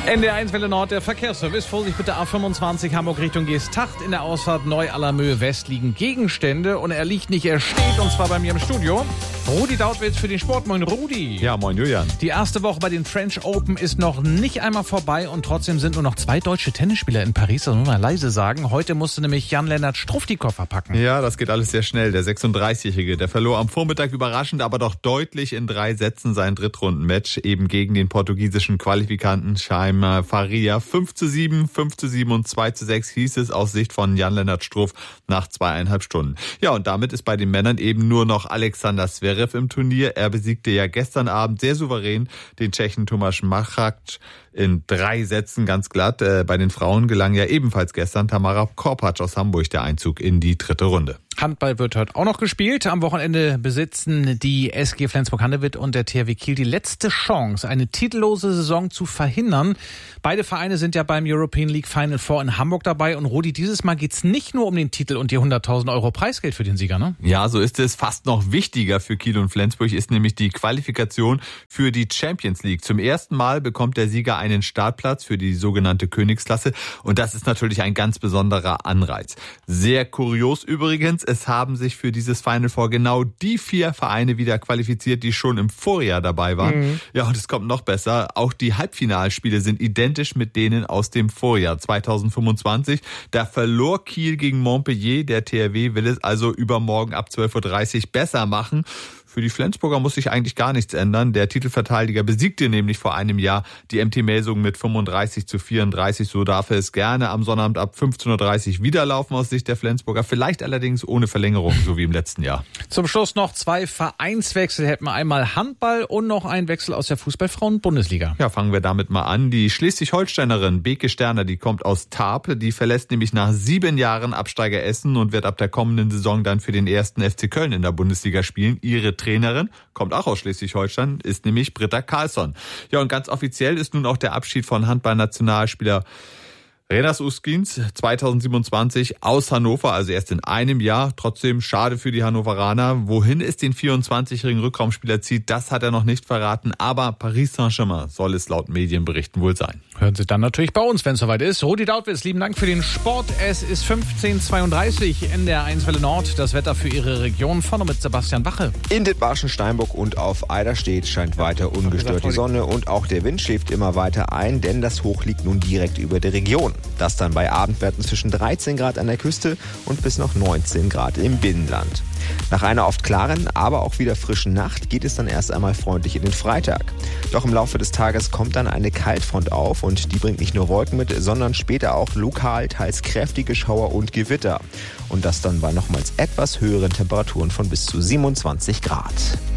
NDR1 Welle Nord, der Verkehrsservice. Vorsicht bitte, A25 Hamburg Richtung Geesthacht. In der Ausfahrt Neu-Allermöhe West liegen Gegenstände und er liegt nicht, er steht, und zwar bei mir im Studio. Rudi Dautwitz für den Sport. Moin Rudi. Ja, moin Julian. Die erste Woche bei den French Open ist noch nicht einmal vorbei und trotzdem sind nur noch 2 deutsche Tennisspieler in Paris. Das muss man leise sagen. Heute musste nämlich Jan-Lennart Struff die Koffer packen. Ja, das geht alles sehr schnell. Der 36-Jährige, der verlor am Vormittag überraschend, aber doch deutlich in 3 Sätzen sein Drittrundenmatch eben gegen den portugiesischen Qualifikanten Chaim Faria. 5:7, 5:7 und 2:6 hieß es aus Sicht von Jan-Lennart Struff nach 2,5 Stunden. Ja, und damit ist bei den Männern eben nur noch Alexander Zverev im Turnier. Er besiegte ja gestern Abend sehr souverän den Tschechen Tomáš Machac in 3 Sätzen ganz glatt. Bei den Frauen gelang ja ebenfalls gestern Tamara Korpatsch aus Hamburg der Einzug in die 3. Runde. Handball wird heute auch noch gespielt. Am Wochenende besitzen die SG Flensburg-Handewitt und der THW Kiel die letzte Chance, eine titellose Saison zu verhindern. Beide Vereine sind ja beim European League Final Four in Hamburg dabei. Und Rudi, dieses Mal geht's nicht nur um den Titel und die 100.000 Euro Preisgeld für den Sieger, ne? Ja, so ist es. Fast noch wichtiger für Kiel und Flensburg ist nämlich die Qualifikation für die Champions League. Zum ersten Mal bekommt der Sieger einen Startplatz für die sogenannte Königsklasse. Und das ist natürlich ein ganz besonderer Anreiz. Sehr kurios übrigens. Es haben sich für dieses Final Four genau die 4 Vereine wieder qualifiziert, die schon im Vorjahr dabei waren. Ja, und es kommt noch besser. Auch die Halbfinalspiele sind identisch mit denen aus dem Vorjahr 2025. Da verlor Kiel gegen Montpellier. Der THW will es also übermorgen ab 12:30 Uhr besser machen. Für die Flensburger muss sich eigentlich gar nichts ändern. Der Titelverteidiger besiegte nämlich vor einem Jahr die MT Melsungen mit 35:34. So darf er es gerne am Sonnabend ab 15:30 Uhr wieder laufen aus Sicht der Flensburger. Vielleicht allerdings ohne Verlängerung, so wie im letzten Jahr. Zum Schluss noch 2 Vereinswechsel. Hätten wir einmal Handball und noch einen Wechsel aus der Fußball-Frauen-Bundesliga. Ja, fangen wir damit mal an. Die Schleswig-Holsteinerin Beke Sterner, die kommt aus Tarp. Die verlässt nämlich nach 7 Jahren Absteiger Essen und wird ab der kommenden Saison dann für den 1. FC Köln in der Bundesliga spielen. Ihre Trainerin kommt auch aus Schleswig-Holstein, ist nämlich Britta Karlsson. Ja, und ganz offiziell ist nun auch der Abschied von Handball-Nationalspieler Renas Uskins 2027 aus Hannover, also erst in einem Jahr. Trotzdem schade für die Hannoveraner. Wohin es den 24-jährigen Rückraumspieler zieht, das hat er noch nicht verraten. Aber Paris Saint-Germain soll es laut Medienberichten wohl sein. Hören Sie dann natürlich bei uns, wenn es soweit ist. Rudi Dautwitz, lieben Dank für den Sport. Es ist 15:32 in der 1 Welle Nord. Das Wetter für Ihre Region von und mit Sebastian Wache. In Dithmarschen, Steinburg und auf Eiderstedt scheint weiter ungestört die Sonne und auch der Wind schläft immer weiter ein, denn das Hoch liegt nun direkt über der Region. Das dann bei Abendwerten zwischen 13 Grad an der Küste und bis noch 19 Grad im Binnenland. Nach einer oft klaren, aber auch wieder frischen Nacht geht es dann erst einmal freundlich in den Freitag. Doch im Laufe des Tages kommt dann eine Kaltfront auf und die bringt nicht nur Wolken mit, sondern später auch lokal teils kräftige Schauer und Gewitter. Und das dann bei nochmals etwas höheren Temperaturen von bis zu 27 Grad.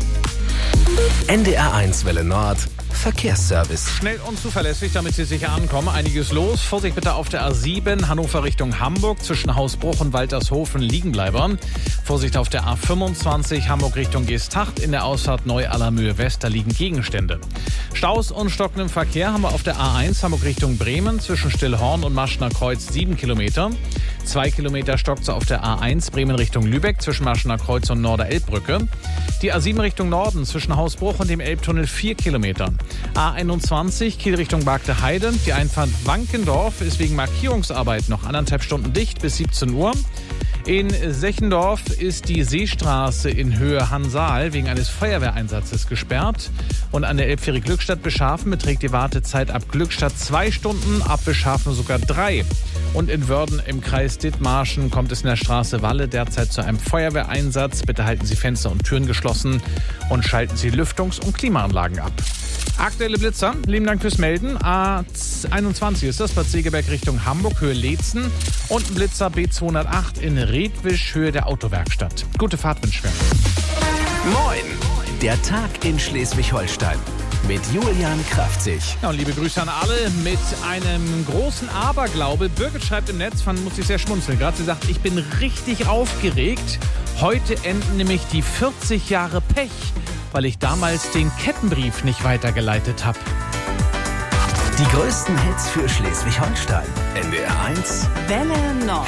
NDR1 Welle Nord Verkehrsservice. Schnell und zuverlässig, damit Sie sicher ankommen. Einiges los. Vorsicht bitte auf der A7 Hannover Richtung Hamburg zwischen Hausbruch und Waltershofen Liegenbleiber. Vorsicht auf der A25 Hamburg Richtung Geesthacht in der Ausfahrt Neu-Allermöhe West. Da liegen Gegenstände. Staus und stockendem Verkehr haben wir auf der A1 Hamburg Richtung Bremen zwischen Stillhorn und Maschner Kreuz 7 Kilometer. 2 Kilometer stockt auf der A1 Bremen Richtung Lübeck zwischen Maschner Kreuz und Norder-Elbbrücke. Die A7 Richtung Norden zwischen Hausbruch und dem Elbtunnel 4 Kilometer. A21 Kiel Richtung Bagde Heide. Die Einfahrt Wankendorf ist wegen Markierungsarbeit noch 1,5 Stunden dicht bis 17 Uhr. In Sechendorf ist die Seestraße in Höhe Hansaal wegen eines Feuerwehreinsatzes gesperrt. Und an der Elbfähre Glückstadt-Beschafen beträgt die Wartezeit ab Glückstadt 2 Stunden, ab Beschafen sogar 3. Und in Wörden im Kreis Dithmarschen kommt es in der Straße Walle derzeit zu einem Feuerwehreinsatz. Bitte halten Sie Fenster und Türen geschlossen und schalten Sie Lüftungs- und Klimaanlagen ab. Aktuelle Blitzer, lieben Dank fürs Melden. A21 ist das, Bad Segeberg Richtung Hamburg, Höhe Leetzen. Und ein Blitzer B208 in Redwisch, Höhe der Autowerkstatt. Gute Fahrt wünschen wir. Moin, der Tag in Schleswig-Holstein mit Julian Kraftzig. Ja, und liebe Grüße an alle mit einem großen Aberglaube. Birgit schreibt im Netz, muss ich sehr schmunzeln gerade. Sie sagt, ich bin richtig aufgeregt. Heute enden nämlich die 40 Jahre Pech, weil ich damals den Kettenbrief nicht weitergeleitet habe. Die größten Hits für Schleswig-Holstein. NDR1 Welle Nord.